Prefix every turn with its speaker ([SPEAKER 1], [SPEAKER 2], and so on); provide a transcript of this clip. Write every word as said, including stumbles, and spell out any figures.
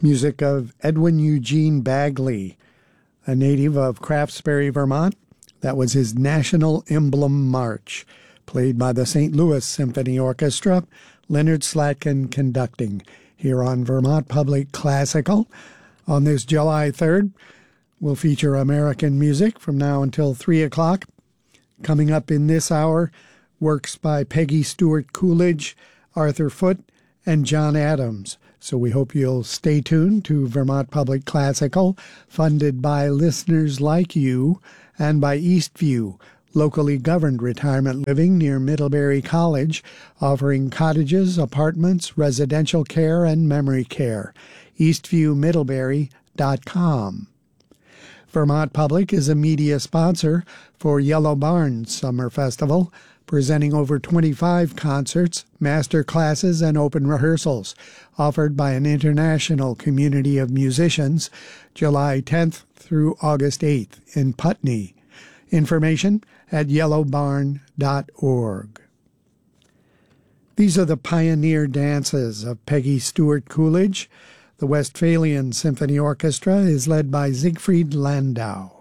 [SPEAKER 1] Music of Edwin Eugene Bagley, a native of Craftsbury, Vermont. That was his National Emblem March, played by the Saint Louis Symphony Orchestra, Leonard Slatkin conducting, here on Vermont Public Classical. On this July third, we'll feature American music from now until three o'clock. Coming up in this hour, works by Peggy Stewart Coolidge, Arthur Foote, and John Adams. So we hope you'll stay tuned to Vermont Public Classical, funded by listeners like you and by Eastview, locally governed retirement living near Middlebury College, offering cottages, apartments, residential care, and memory care. eastview middlebury dot com. Vermont Public is a media sponsor for Yellow Barn Summer Festival, presenting over twenty-five concerts, master classes, and open rehearsals, offered by an international community of musicians, July tenth through August eighth in Putney. Information at yellow barn dot org. These are the pioneer dances of Peggy Stewart Coolidge. The Westphalian Symphony Orchestra is led by Siegfried Landau.